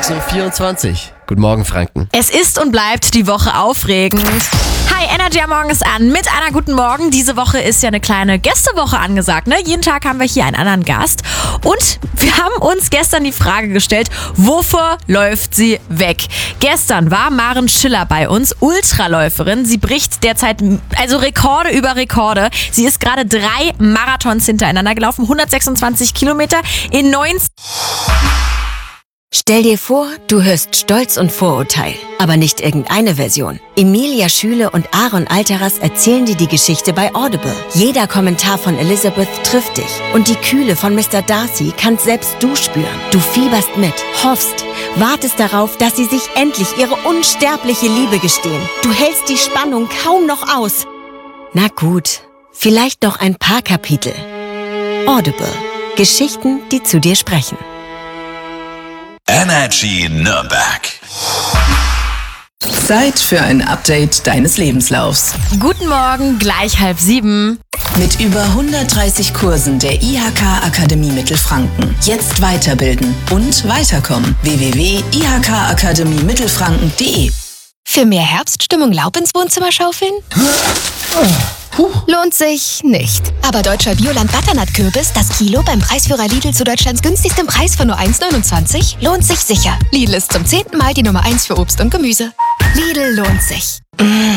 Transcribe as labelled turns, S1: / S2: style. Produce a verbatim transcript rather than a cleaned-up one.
S1: sechs Uhr vierundzwanzig. Guten Morgen, Franken.
S2: Es ist und bleibt die Woche aufregend. Hi, Energy am Morgen ist an mit einer guten Morgen. Diese Woche ist ja eine kleine Gästewoche angesagt, ne? Jeden Tag haben wir hier einen anderen Gast. Und wir haben uns gestern die Frage gestellt, wofür läuft sie weg? Gestern war Maren Schiller bei uns, Ultraläuferin. Sie bricht derzeit also Rekorde über Rekorde. Sie ist gerade drei Marathons hintereinander gelaufen, hundertsechsundzwanzig Kilometer in neunzehn...
S3: Stell dir vor, du hörst Stolz und Vorurteil, aber nicht irgendeine Version. Emilia Schüle und Aaron Alteras erzählen dir die Geschichte bei Audible. Jeder Kommentar von Elizabeth trifft dich. Und die Kühle von Mister Darcy kannst selbst du spüren. Du fieberst mit, hoffst, wartest darauf, dass sie sich endlich ihre unsterbliche Liebe gestehen. Du hältst die Spannung kaum noch aus. Na gut, vielleicht noch ein paar Kapitel. Audible. Geschichten, die zu dir sprechen.
S4: Energy Nürnberg.
S5: Zeit für ein Update deines Lebenslaufs.
S2: Guten Morgen, gleich halb sieben.
S5: Mit über hundertdreißig Kursen der I H K Akademie Mittelfranken. Jetzt weiterbilden und weiterkommen. w w w punkt i h k akademie mittelfranken punkt de.
S6: Für mehr Herbststimmung Laub ins Wohnzimmer schaufeln? Lohnt sich nicht. Aber deutscher Bioland Butternut-Kürbis, das Kilo beim Preisführer Lidl zu Deutschlands günstigstem Preis von nur eins neunundzwanzig, lohnt sich sicher. Lidl ist zum zehnten Mal die Nummer eins für Obst und Gemüse. Lidl lohnt sich.